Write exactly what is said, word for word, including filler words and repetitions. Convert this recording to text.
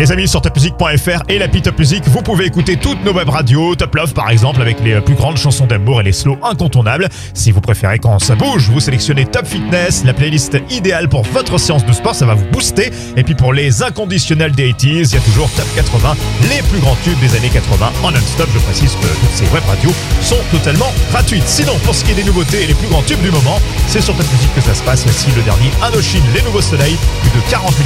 Les amis, sur top music point f r et l'appli Top Music, vous pouvez écouter toutes nos web radios, Top Love par exemple, avec les plus grandes chansons d'amour et les slows incontournables. Si vous préférez quand ça bouge, vous sélectionnez Top Fitness, la playlist idéale pour votre séance de sport, ça va vous booster. Et puis pour les inconditionnels des eighties, il y a toujours Top quatre-vingts, les plus grands tubes des années quatre-vingts en non-stop. Je précise que toutes ces web radios sont totalement gratuites. Sinon, pour ce qui est des nouveautés et les plus grands tubes du moment, c'est sur Top Music que ça se passe. Voici le dernier Indochine, les nouveaux soleils, plus de quarante